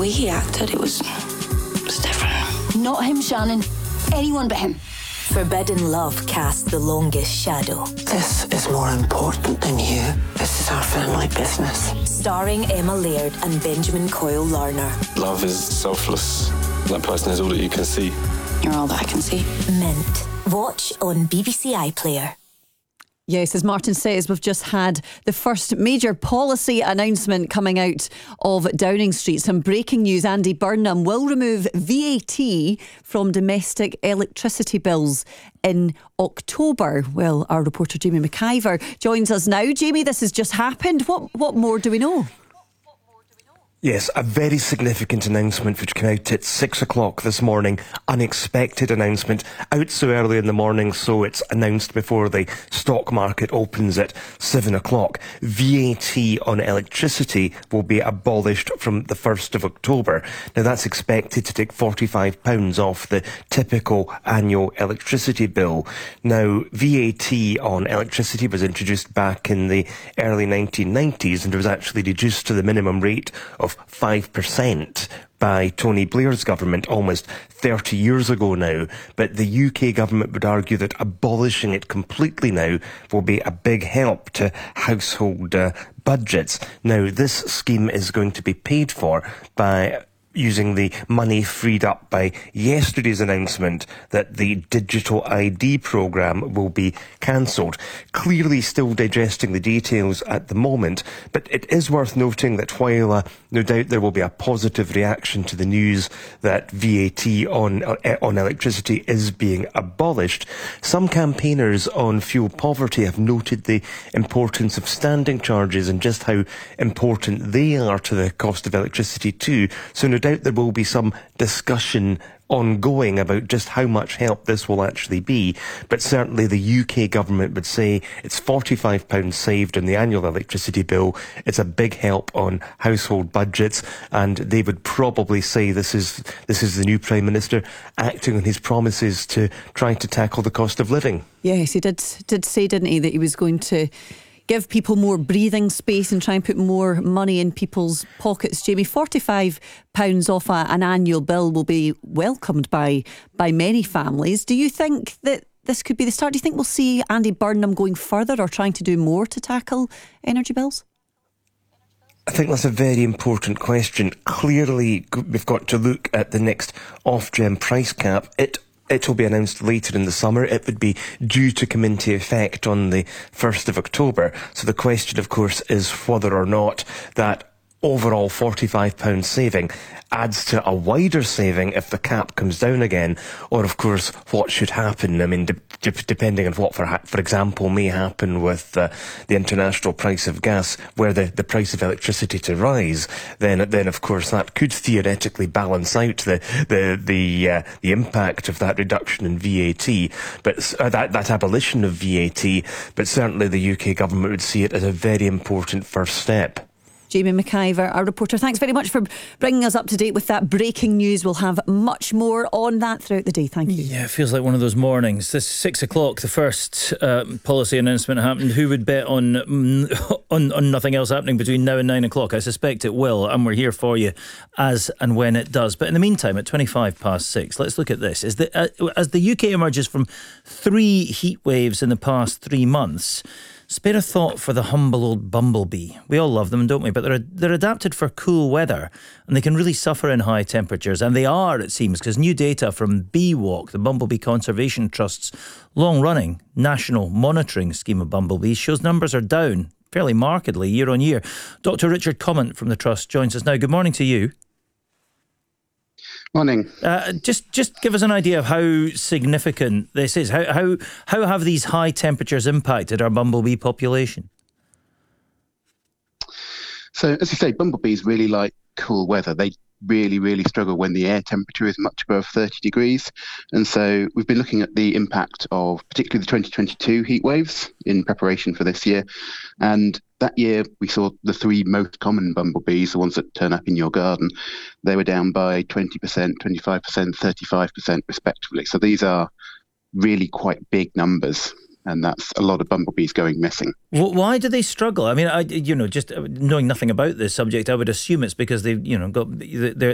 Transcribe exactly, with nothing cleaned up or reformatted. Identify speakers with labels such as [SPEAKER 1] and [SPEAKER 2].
[SPEAKER 1] way he acted, it was, it was different.
[SPEAKER 2] Not him, Shannon. Anyone but him.
[SPEAKER 3] Forbidden Love cast the longest shadow.
[SPEAKER 4] This is more important than you. This is our family business.
[SPEAKER 3] Starring Emma Laird and Benjamin Coyle Larner.
[SPEAKER 5] Love is selfless. That person is all that you can see.
[SPEAKER 1] You're all that I can see.
[SPEAKER 3] Mint. Watch on B B C iPlayer.
[SPEAKER 6] Yes, as Martin says, we've just had the first major policy announcement coming out of Downing Street. Some breaking news. Andy Burnham will remove V A T from domestic electricity bills in October. Well, our reporter Jamie McIver joins us now. Jamie, this has just happened. What, what more do we know?
[SPEAKER 7] Yes, a very significant announcement which came out at six o'clock this morning. Unexpected announcement. Out so early in the morning, so it's announced before the stock market opens at seven o'clock. V A T on electricity will be abolished from the first of October. Now that's expected to take forty-five pounds off the typical annual electricity bill. Now, V A T on electricity was introduced back in the early nineteen nineties and was actually reduced to the minimum rate of five percent by Tony Blair's government almost thirty years ago now. But the U K government would argue that abolishing it completely now will be a big help to household uh, budgets. Now, this scheme is going to be paid for by using the money freed up by yesterday's announcement that the digital I D programme will be cancelled. Clearly still digesting the details at the moment, but it is worth noting that while uh, no doubt there will be a positive reaction to the news that V A T on, uh, on electricity is being abolished, some campaigners on fuel poverty have noted the importance of standing charges and just how important they are to the cost of electricity too. So no doubt there will be some discussion ongoing about just how much help this will actually be. But certainly the U K government would say it's forty-five pounds saved on the annual electricity bill. It's a big help on household budgets, and they would probably say this is this is the new Prime Minister acting on his promises to try to tackle the cost of living.
[SPEAKER 6] Yes, he did did say, didn't he, that he was going to give people more breathing space and try and put more money in people's pockets. Jamie, forty-five pounds off a, an annual bill will be welcomed by by many families. Do you think that this could be the start? Do you think we'll see Andy Burnham going further or trying to do more to tackle energy bills?
[SPEAKER 7] I think that's a very important question. Clearly, we've got to look at the next Ofgem price cap. It It will be announced later in the summer. It would be due to come into effect on the first of October. So the question, of course, is whether or not that overall forty-five pounds saving adds to a wider saving if the cap comes down again, or of course what should happen. I mean, de- de- depending on what, for, ha- for example, may happen with uh, the international price of gas, where the, the price of electricity to rise, then then of course that could theoretically balance out the the the, uh, the impact of that reduction in V A T, but uh, that that abolition of V A T. But certainly the U K government would see it as a very important first step.
[SPEAKER 6] Jamie McIver, our reporter, thanks very much for bringing us up to date with that breaking news. We'll have much more on that throughout the day. Thank you.
[SPEAKER 8] Yeah, it feels like one of those mornings. This six o'clock, the first uh, policy announcement happened. Who would bet on, on on nothing else happening between now and nine o'clock? I suspect it will, and we're here for you as and when it does. But in the meantime, at twenty-five past six, let's look at this. Is the, uh, as the U K emerges from three heat waves in the past three months, spare a thought for the humble old bumblebee. We all love them, don't we? But they're they're adapted for cool weather, and they can really suffer in high temperatures. And they are, it seems, because new data from Bee Walk, the Bumblebee Conservation Trust's long-running national monitoring scheme of bumblebees, shows numbers are down fairly markedly year on year. Doctor Richard Comment from the Trust joins us now. Good morning to you.
[SPEAKER 9] Morning.
[SPEAKER 8] Uh, just just give us an idea of how significant this is. How how how have these high temperatures impacted our bumblebee population?
[SPEAKER 9] So, as you say, bumblebees really like cool weather. They really, really struggle when the air temperature is much above thirty degrees. And so we've been looking at the impact of particularly the twenty twenty-two heat waves in preparation for this year. And that year we saw the three most common bumblebees, the ones that turn up in your garden, they were down by twenty percent, twenty-five percent, thirty-five percent respectively. So these are really quite big numbers. And that's a lot of bumblebees going missing.
[SPEAKER 8] Why do they struggle? I mean, I, you know, just knowing nothing about this subject, I would assume it's because they've, you know, got they're